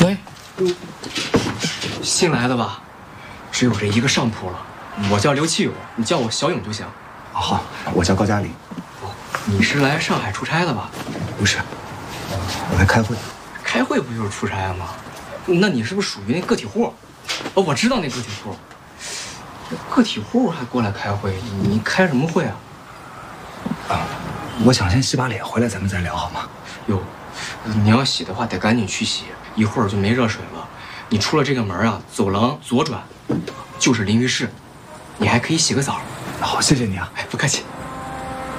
喂，新来的吧？只有这一个上铺了。我叫刘启友，你叫我小勇就行。 好，我叫高嘉林。 你是来上海出差的吧？ 不是，我来开会。 开会不就是出差吗？那你是不是属于那个体户？哦，我知道那个体户。个体户还过来开会，你开什么会啊？ 我想先洗把脸，回来咱们再聊好吗？ 哟，你要洗的话得赶紧去洗，一会儿就没热水了。你出了这个门啊，走廊左转就是淋浴室，你还可以洗个澡。 好，谢谢你啊。 哎，不客气。